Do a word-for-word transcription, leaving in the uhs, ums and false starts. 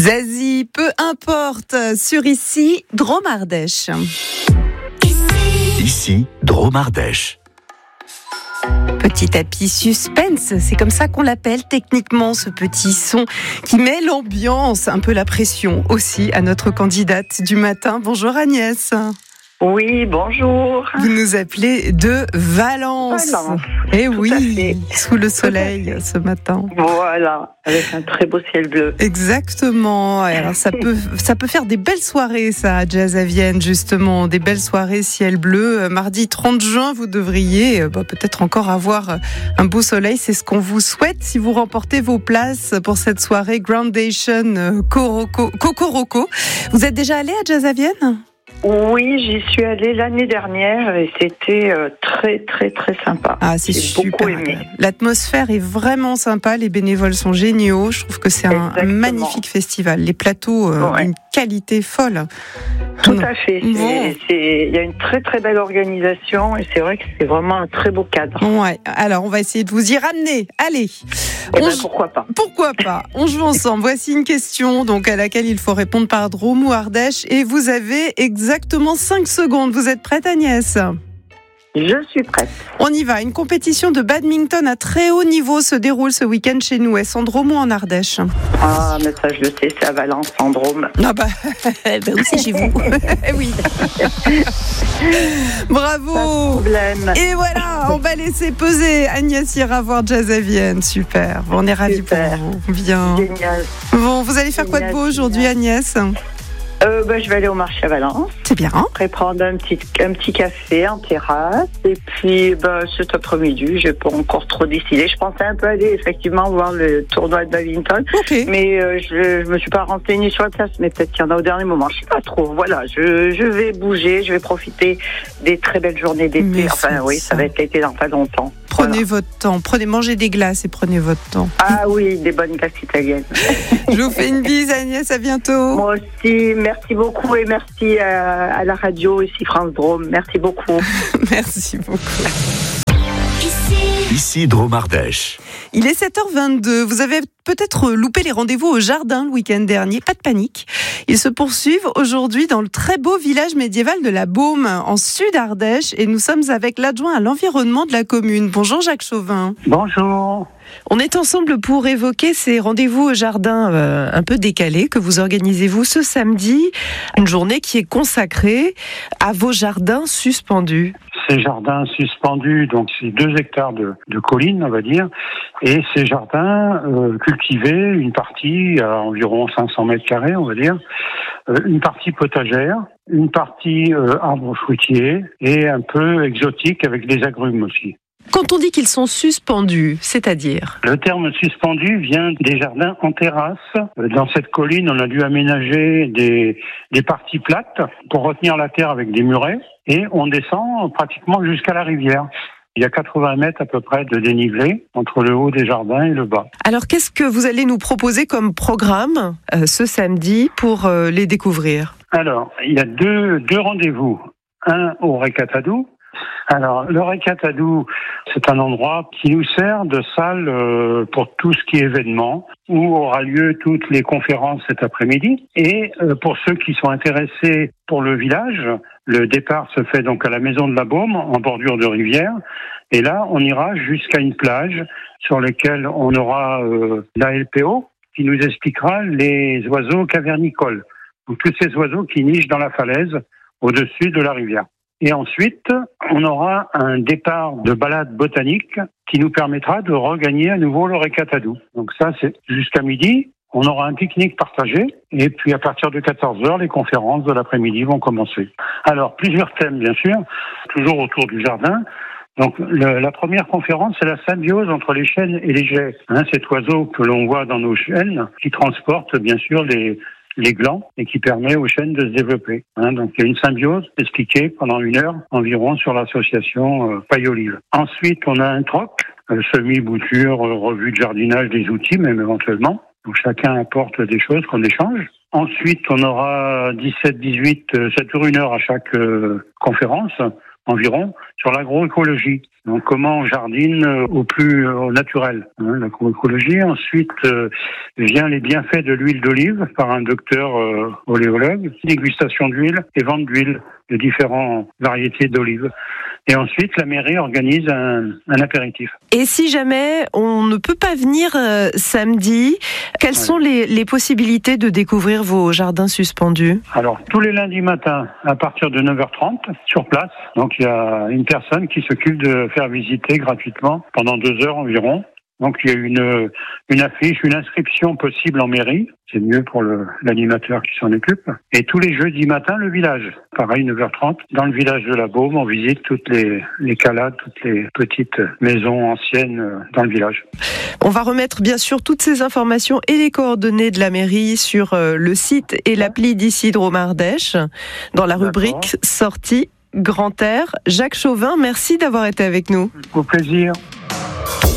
Zazie, peu importe, sur ici, Drôme Ardèche. Ici, Drôme Ardèche. Petit tapis suspense, c'est comme ça qu'on l'appelle techniquement, ce petit son qui met l'ambiance, un peu la pression aussi à notre candidate du matin. Bonjour Agnès. Oui, bonjour. Vous nous appelez de Valence. Valence. Eh Tout oui, sous le soleil ce matin. Voilà, avec un très beau ciel bleu. Exactement. Alors ça peut, ça peut faire des belles soirées, ça, Jazz à Vienne, justement. Des belles soirées, ciel bleu. Mardi trente juin, vous devriez bah, peut-être encore avoir un beau soleil. C'est ce qu'on vous souhaite si vous remportez vos places pour cette soirée Groundation Cocoroco. Cocoroco. Vous êtes déjà allé à Jazz à Vienne ? Oui, j'y suis allée l'année dernière et c'était euh, très très très sympa. Ah, c'est J'ai super. beaucoup aimé. L'atmosphère est vraiment sympa, les bénévoles sont géniaux. Je trouve que c'est un, un magnifique festival. Les plateaux, euh, ouais. une qualité folle. Tout non. à fait. Il Bon. y a une très très belle organisation et c'est vrai que c'est vraiment un très beau cadre. Ouais. Alors, on va essayer de vous y ramener. Allez. Eh On ben, joue... pourquoi pas. Pourquoi pas. On joue ensemble. Voici une question donc à laquelle il faut répondre par Drôme ou Ardèche. Et vous avez exactement cinq secondes. Vous êtes prête, Agnès ? Je suis prête. On y va. Une compétition de badminton à très haut niveau se déroule ce week-end chez nous. Est-ce en Drôme ou en Ardèche ? Ah, mais ça je le sais, c'est à Valence, en Drôme. Ah bah, bah oui, c'est chez vous. Oui. Bravo. Pas de problème. Et voilà, on va laisser peser. Agnès ira voir Jazz à Vienne. Super. Bon, on est ravis pour Super. vous. Bien. Génial. Bon, vous allez faire quoi de beau aujourd'hui, Agnès ? Euh, bah, je vais aller au marché à Valence. C'est bien. Après prendre un petit, un petit café en terrasse. Et puis, bah, cet après-midi, je n'ai pas encore trop décidé. Je pensais un peu aller, effectivement, voir le tournoi de badminton. Ok. Mais euh, je ne me suis pas renseignée sur la place. Mais peut-être qu'il y en a au dernier moment. Je ne sais pas trop. Voilà, je, je vais bouger. Je vais profiter des très belles journées d'été. Mais Enfin, oui, ça. ça va être l'été dans pas longtemps. Prenez voilà. votre temps. Prenez, mangez des glaces et prenez votre temps. Ah oui, des bonnes glaces italiennes. Je vous fais une bise, Agnès. À bientôt. Moi aussi. Merci beaucoup et merci à, à la radio ici France Drôme. Merci beaucoup. Merci beaucoup. Ici, Ici Drôme Ardèche. Il est sept heures vingt-deux. Vous avez peut-être loupé les rendez-vous au jardin le week-end dernier. Pas de panique. Ils se poursuivent aujourd'hui dans le très beau village médiéval de la Baume, en Sud-Ardèche. Et nous sommes avec l'adjoint à l'environnement de la commune. Bonjour Jacques Chauvin. Bonjour. On est ensemble pour évoquer ces rendez-vous au jardin euh, un peu décalés que vous organisez vous ce samedi. Une journée qui est consacrée à vos jardins suspendus. Ces jardins suspendus, donc c'est deux hectares de, de collines, on va dire, et ces jardins euh, cultivés, une partie à environ cinq cents mètres carrés, on va dire, euh, une partie potagère, une partie euh, arbres fruitiers et un peu exotique avec des agrumes aussi. Quand on dit qu'ils sont suspendus, c'est-à-dire ? Le terme suspendu vient des jardins en terrasse. Dans cette colline, on a dû aménager des, des parties plates pour retenir la terre avec des murets et on descend pratiquement jusqu'à la rivière. Il y a quatre-vingts mètres à peu près de dénivelé entre le haut des jardins et le bas. Alors, qu'est-ce que vous allez nous proposer comme programme euh, ce samedi pour euh, les découvrir ? Alors, il y a deux, deux rendez-vous. Un au Récatadou. Alors, le Récatadou, c'est un endroit qui nous sert de salle euh, pour tout ce qui est événement, où aura lieu toutes les conférences cet après-midi. Et euh, pour ceux qui sont intéressés pour le village, le départ se fait donc à la Maison de la Baume, en bordure de rivière. Et là, on ira jusqu'à une plage sur laquelle on aura euh, l'A L P O qui nous expliquera les oiseaux cavernicoles. Donc, tous ces oiseaux qui nichent dans la falaise au-dessus de la rivière. Et ensuite, on aura un départ de balade botanique qui nous permettra de regagner à nouveau le Récatadou. Donc ça, c'est jusqu'à midi. On aura un pique-nique partagé. Et puis, à partir de quatorze heures, les conférences de l'après-midi vont commencer. Alors, plusieurs thèmes, bien sûr, toujours autour du jardin. Donc, le, la première conférence, c'est la symbiose entre les chênes et les geais. Hein, cet oiseau que l'on voit dans nos chênes, qui transporte, bien sûr, les... les glands et qui permet aux chênes de se développer. Hein, donc il y a une symbiose expliquée pendant une heure environ sur l'association euh, Paille-Olive. Ensuite, on a un troc, euh, semis, bouture, euh, revue de jardinage, des outils même éventuellement. Donc chacun apporte des choses qu'on échange. Ensuite, on aura dix-sept, dix-huit, euh, ça dure une heure à chaque euh, conférence environ, sur l'agroécologie. Donc comment on jardine au plus au naturel, hein, l'agroécologie. Ensuite euh, vient les bienfaits de l'huile d'olive par un docteur euh, oléologue, dégustation d'huile et vente d'huile de différentes variétés d'olives. Et ensuite, la mairie organise un, un apéritif. Et si jamais on ne peut pas venir euh, samedi, quelles ouais. sont les, les possibilités de découvrir vos jardins suspendus ? Alors, tous les lundis matins, à partir de neuf heures trente, sur place. Donc, il y a une personne qui s'occupe de faire visiter gratuitement pendant deux heures environ. Donc, il y a une, une affiche, une inscription possible en mairie. C'est mieux pour le, l'animateur qui s'en occupe. Et tous les jeudis matins, le village. Pareil, neuf heures trente. Dans le village de la Baume, on visite toutes les, les calades, toutes les petites maisons anciennes dans le village. On va remettre bien sûr toutes ces informations et les coordonnées de la mairie sur le site et l'appli d'ici Dromardèche dans la rubrique D'accord. Sortie Grand Air. Jacques Chauvin, merci d'avoir été avec nous. Au plaisir.